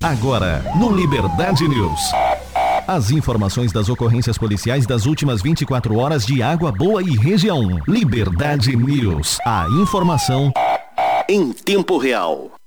Agora, no Liberdade News. As informações das ocorrências policiais das últimas 24 horas de Água Boa e região. Liberdade News. A informação em tempo real.